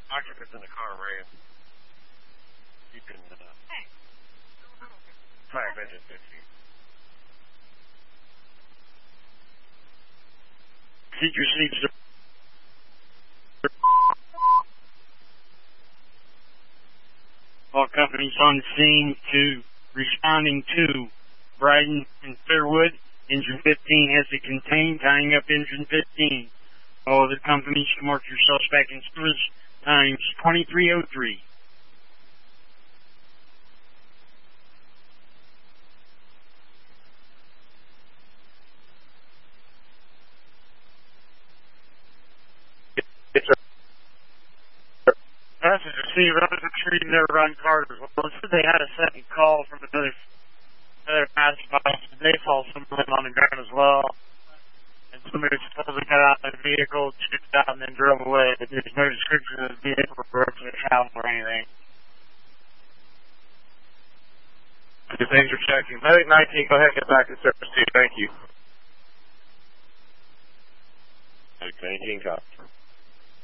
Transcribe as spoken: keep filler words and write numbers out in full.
Occupants in the car ran. You can, uh, fire engine fifteen. Keep your seats. All companies on scene to responding to Bryden and Fairwood. Engine fifteen has it contained, tying up engine fifteen. All other companies can mark yourselves back in service times twenty-three oh three. Message received. I'm sure you never run Carter. Well, said they had a second call from another another passerby. They saw someone on the ground as well. And somebody supposedly got out of the vehicle, chipped out, and then drove away. But there's no description of the vehicle or the travel or anything. Okay, thanks for checking. Medic nineteen, go ahead and get back to service, too. Thank you. Okay, nineteen, copy.